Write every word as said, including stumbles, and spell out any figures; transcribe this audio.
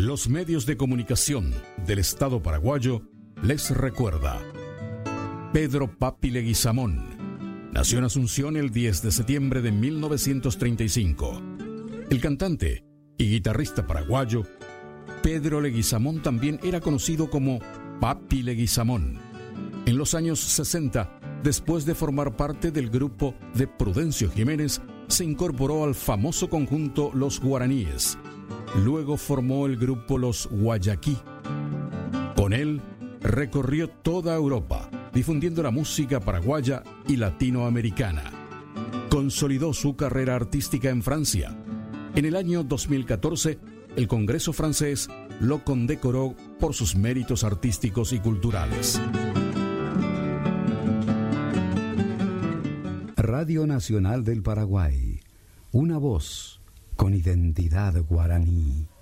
Los medios de comunicación del Estado paraguayo les recuerda. Pedro Papi Leguizamón nació en Asunción el diez de septiembre de mil novecientos treinta y cinco. El cantante y guitarrista paraguayo Pedro Leguizamón también era conocido como Papi Leguizamón. En los años sesenta, después de formar parte del grupo de Prudencio Jiménez, se incorporó al famoso conjunto Los Guaraníes. Luego formó el grupo Los Guayaquí. Con él recorrió toda Europa, difundiendo la música paraguaya y latinoamericana. Consolidó su carrera artística en Francia. En el año dos mil catorce, el Congreso francés lo condecoró por sus méritos artísticos y culturales. Radio Nacional del Paraguay, una voz con identidad guaraní.